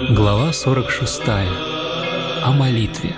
Глава 46. О молитве.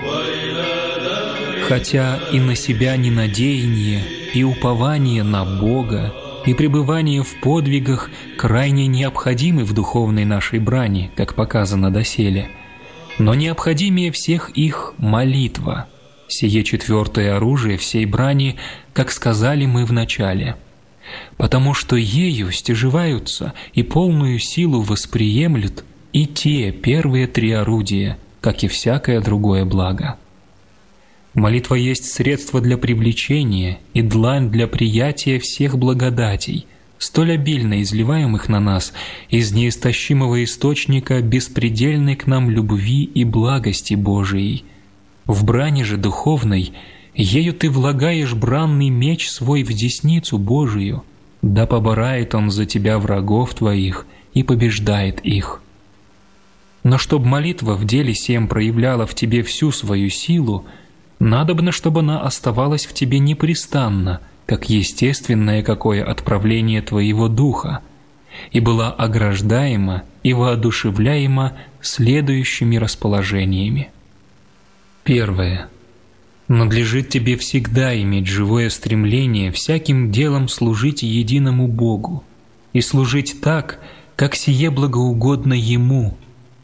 Хотя и на себя ненадеяние, и упование на Бога, и пребывание в подвигах крайне необходимы в духовной нашей брани, как показано доселе, но необходимее всех их молитва, сие четвертое оружие всей брани, как сказали мы в начале. Потому что ею стяжеваются и полную силу восприемлют и те первые три орудия, как и всякое другое благо. Молитва есть средство для привлечения и длань для приятия всех благодатей, столь обильно изливаемых на нас из неистощимого источника беспредельной к нам любви и благости Божией. В брани же духовной ею ты влагаешь бранный меч свой в десницу Божию, да поборает он за тебя врагов твоих и побеждает их. Но чтоб молитва в деле сем проявляла в тебе всю свою силу, надобно, чтобы она оставалась в тебе непрестанно, как естественное какое отправление твоего духа, и была ограждаема и воодушевляема следующими расположениями. Первое. Надлежит тебе всегда иметь живое стремление всяким делом служить единому Богу и служить так, как сие благоугодно Ему.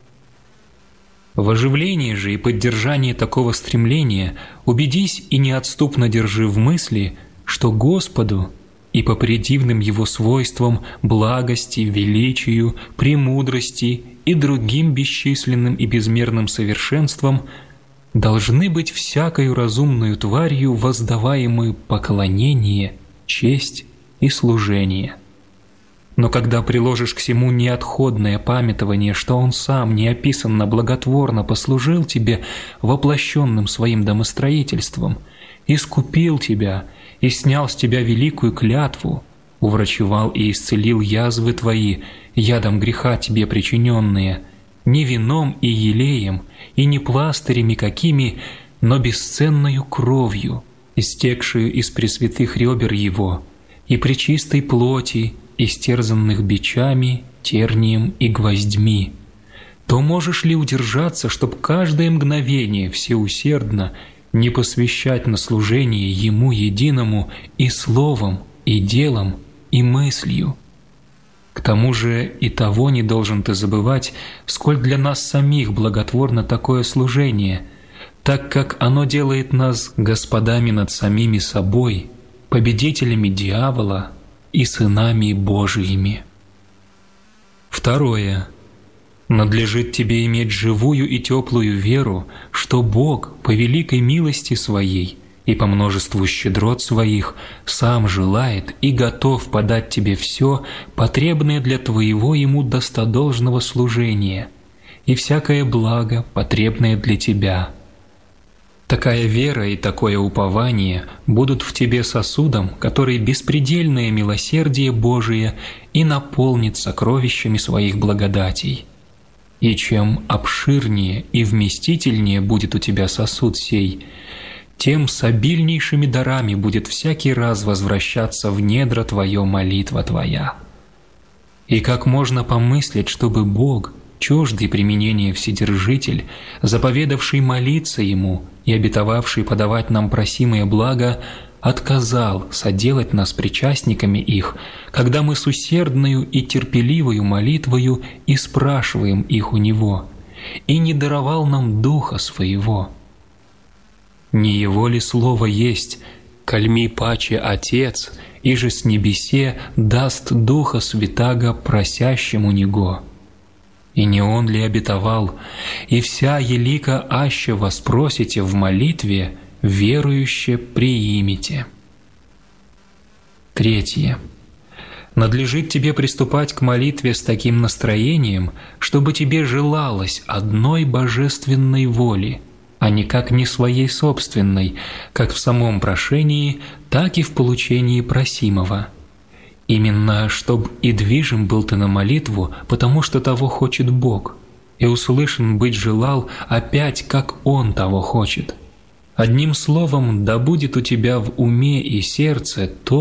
В оживлении же и поддержании такого стремления убедись и неотступно держи в мысли, что Господу и по предивным Его свойствам благости, величию, премудрости и другим бесчисленным и безмерным совершенствам должны быть всякою разумную тварью воздаваемы поклонение, честь и служение. Но когда приложишь к сему неотходное памятование, что Он сам неописанно благотворно послужил тебе воплощенным своим домостроительством, искупил тебя и снял с тебя великую клятву, уврачевал и исцелил язвы твои, ядом греха тебе причиненные, не вином и елеем, и не пластырями какими, но бесценною кровью, истекшую из пресвятых ребер Его, и пречистой плоти, истерзанных бичами, тернием и гвоздьми, то можешь ли удержаться, чтоб каждое мгновение всеусердно не посвящать на служение Ему единому и словом, и делом, и мыслью? К тому же и того не должен ты забывать, сколь для нас самих благотворно такое служение, так как оно делает нас господами над самими собой, победителями дьявола и сынами Божиими. Второе. Надлежит тебе иметь живую и теплую веру, что Бог по великой милости Своей и по множеству щедрот Своих сам желает и готов подать тебе все, потребное для твоего Ему достодолжного служения, и всякое благо, потребное для тебя. Такая вера и такое упование будут в тебе сосудом, который беспредельное милосердие Божие и наполнит сокровищами своих благодатей. И чем обширнее и вместительнее будет у тебя сосуд сей, тем с обильнейшими дарами будет всякий раз возвращаться в недра твое молитва твоя. И как можно помыслить, чтобы Бог, чуждый применения Вседержитель, заповедавший молиться Ему и обетовавший подавать нам просимое благо, отказал соделать нас причастниками их, когда мы с усердною и терпеливою молитвою и спрашиваем их у Него, и не даровал нам Духа Своего? Не Его ли Слово есть, кальми паче Отец, и же с небесе даст Духа Святаго просящему Него? И не Он ли обетовал: «И вся елика аще воспросите в молитве, верующе приимите»? Третье. Надлежит тебе приступать к молитве с таким настроением, чтобы тебе желалось одной божественной воли, а никак не своей собственной, как в самом прошении, так и в получении просимого. Именно, чтоб и движим был ты на молитву, потому что того хочет Бог, и услышан быть желал опять, как Он того хочет. Одним словом, да будет у тебя в уме и сердце то,